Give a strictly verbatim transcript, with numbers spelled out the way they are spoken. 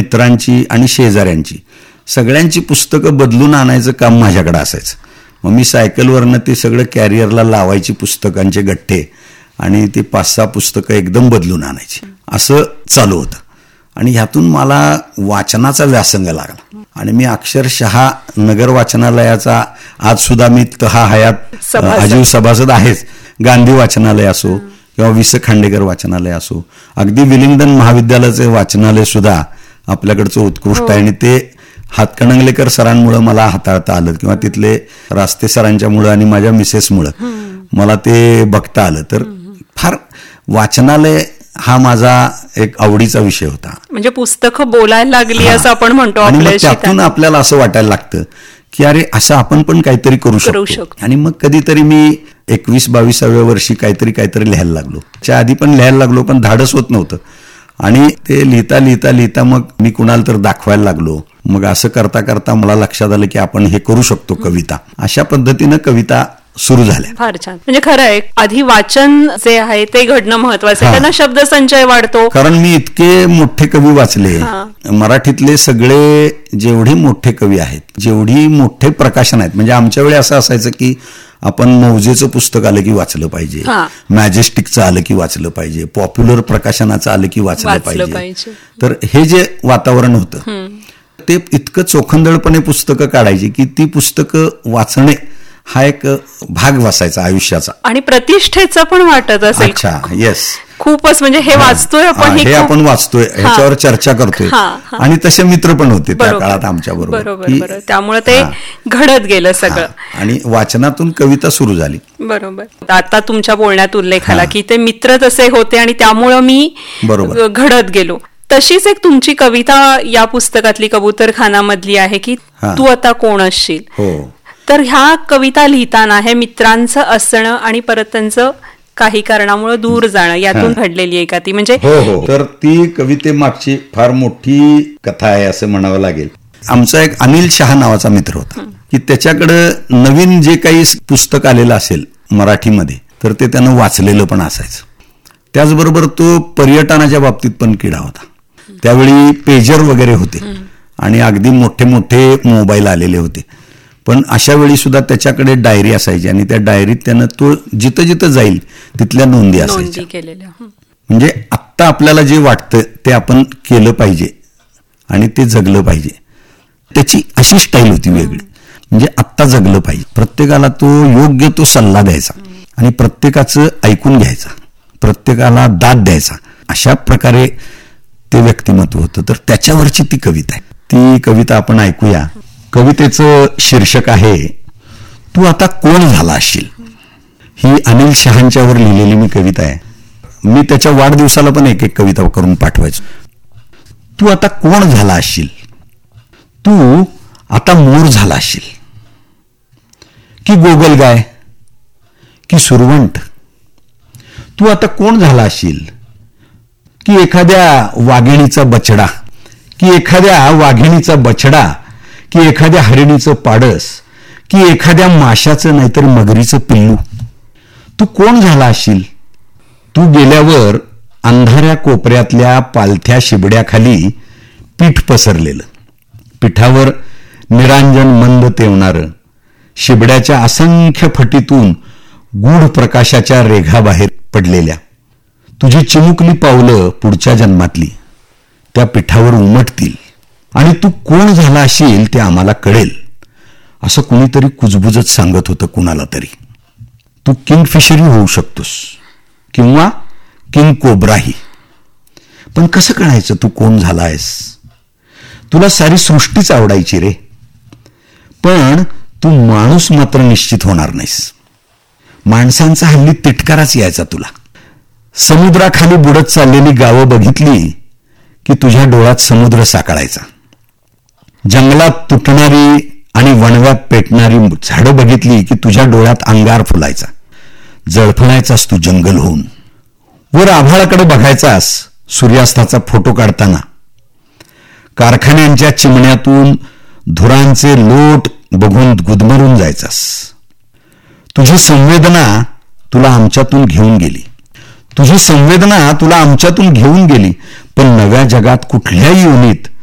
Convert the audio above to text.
मित्रांची आणि शेजाऱ्यांची सगळ्यांची पुस्तकं बदलून आणायचं काम माझ्याकडे असायचं. मग मी सायकलवरनं ते सगळं कॅरियरला लावायची पुस्तकांचे गठ्ठे आणि ते पाच सहा पुस्तकं एकदम बदलून आणायची. असं चालू होतं. आणि ह्यातून मला वाचनाचा व्यासंग लागला आणि मी अक्षरशः नगर वाचनालयाचा आज सुद्धा मी तहा हयात आजीव सभासद आहेच. गांधी वाचनालय असो किंवा वि स खांडेकर वाचनालय असो, अगदी विलिंग्डन महाविद्यालयाचे वाचनालय सुद्धा आपल्याकडचं उत्कृष्ट आहे. आणि ते हातकणंगलेकर सरांमुळे मला हाताळता आलं किंवा तिथले रास्ते सरांच्यामुळं आणि माझ्या मिसेसमुळं मला ते बघता आलं. तर फार वाचनालय हा माझा एक आवडीचा विषय होता. म्हणजे पुस्तकं बोलायला लागली असं आपण म्हणतो. आणि त्यातून आपल्याला असं वाटायला लागतं की अरे असं आपण पण काहीतरी करू शकतो. आणि मग कधीतरी मी एकवीस बावीसाव्या वर्षी काहीतरी काहीतरी लिहायला लागलो. त्या आधी पण लिहायला लागलो पण धाडस होत नव्हतं. आणि ते लिहिता लिहिता लिहिता मग मी कुणाला तर दाखवायला लागलो. मग असं करता करता मला लक्षात आलं की आपण हे करू शकतो कविता. अशा पद्धतीनं कविता सुरू झाल्या. फार छान. म्हणजे खरं आहे आधी वाचन जे आहे ते घडणं महत्वाचं आहे. त्यांना शब्दसंचय वाढतो. कारण मी इतके मोठे कवी वाचले. मराठीतले सगळे जेवढे मोठे कवी आहेत, जेवढी मोठे प्रकाशन आहेत, म्हणजे आमच्या वेळी असं असायचं की आपण मौजेचं पुस्तक आलं की वाचलं पाहिजे, मॅजेस्टिकचं आलं की वाचलं पाहिजे, पॉप्युलर प्रकाशनाचं आलं की वाचलं पाहिजे. तर हे जे वातावरण होतं ते इतकं चोखंदळपणे पुस्तकं काढायची की ती पुस्तकं वाचणे हा एक भाग वाचायचा आयुष्याचा. आणि प्रतिष्ठेचं पण वाटत असेल. अच्छा, येस, खूपच. म्हणजे हे वाचतोय आपण, हे आपण वाचतोय, ह्याच्यावर चर्चा करतोय. आणि तसे मित्र पण होते त्या काळात आमच्या बरोबर. त्यामुळे ते घडत गेलं सगळं आणि वाचनातून कविता सुरू झाली. बरोबर. आता तुमच्या बोलण्यात उल्लेख आला की ते मित्र तसे होते आणि त्यामुळं मी बरोबर घडत गेलो. तशीच एक तुमची कविता या पुस्तकातली कबूतरखानामधली आहे की तू आता कोण असशील. हो. तर ह्या कविता लिहिताना हे मित्रांचं असणं आणि परत त्यांचं काही कारणामुळे दूर जाणं यातून घडलेली आहे का ती? म्हणजे हो हो. तर ती कवितेमागची फार मोठी कथा आहे असं म्हणावं लागेल. आमचा एक अनिल शहा नावाचा मित्र होता की त्याच्याकडं नवीन जे काही पुस्तक आलेलं असेल मराठीमध्ये तर ते त्यानं वाचलेलं पण असायचं. त्याचबरोबर तो पर्यटनाच्या बाबतीत पण किडा होता. त्यावेळी पेजर वगैरे होते आणि अगदी मोठे मोठे मोबाईल आलेले होते. पण अशा वेळी सुद्धा त्याच्याकडे डायरी असायची आणि त्या डायरीत त्यानं तो जिथं जिथं जाईल तिथल्या नोंदी असायच्या. म्हणजे आत्ता आपल्याला जे वाटतं ते आपण केलं पाहिजे आणि ते जगलं पाहिजे. त्याची अशी स्टाईल होती वेगळी. म्हणजे आत्ता जगलं पाहिजे. प्रत्येकाला तो योग्य तो सल्ला द्यायचा आणि प्रत्येकाचं ऐकून घ्यायचा, प्रत्येकाला दाद द्यायचा. अशा प्रकारे ते व्यक्तिमत्व होतं. तर त्याच्यावरची ती कविता आहे. ती कविता आपण ऐकूया. कवितेचं शीर्षक आहे तू आता कोण झाला असशील. ही अनिल शहांच्यावर लिहिलेली मी कविता आहे. मी त्याच्या वाढदिवसाला पण एक एक कविता करून पाठवायचो. तू आता कोण झाला असशील, तू आता मोर झाला असशील की गोगलगाय की सुरवंट. तू आता कोण झाला असशील की एखाद्या वाघिणीचा बछडा की एखाद्या वाघिणीचा बछडा की एखाद्या हरिणीचं पाडस की एखाद्या माशाचं नाहीतर मगरीचं पिल्लू. तू कोण झाला असशील. तू गेल्यावर अंधाऱ्या कोपऱ्यातल्या पालथ्या शिबड्याखाली पीठ पसरलेलं, पिठावर निरांजन मंद तेवणारं, शिबड्याच्या असंख्य फटीतून गूढ प्रकाशाच्या रेघा बाहेर पडलेल्या. तुझी चिमुकली पावलं पुढच्या जन्मातली त्या पिठावर उमटतील आणि तू कोण झाला असशील ते आम्हाला कळेल असं कुणीतरी कुजबुजत सांगत होतं कुणाला तरी. तू किंगफिशरी होऊ शकतोस किंवा किंग कोब्राही. पण कसं कळायचं तू कोण झाला आहेस. तुला सारी सृष्टीच आवडायची रे, पण तू माणूस मात्र निश्चित होणार नाहीस. माणसांचा हल्ली तिटकाराच यायचा तुला. समुद्राखाली बुडत चाललेली गावं बघितली की तुझ्या डोळ्यात समुद्र साकाळायचा. जंगलात तुटणारी आणि वणव्यात पेटणारी झाडं बघितली की तुझ्या डोळ्यात अंगार फुलायचा. जळफळायचास तू जंगल होऊन. वर आभाळाकडे बघायचास सूर्यास्ताचा फोटो काढताना. कारखान्यांच्या चिमण्यातून धुरांचे लोट बघून गुदमरून जायचास. तुझी संवेदना तुला आमच्यातून घेऊन गेली. तुझी संवेदना तुला आमच्यातून घेऊन गेली पण नव्या जगात कुठल्याही योनीत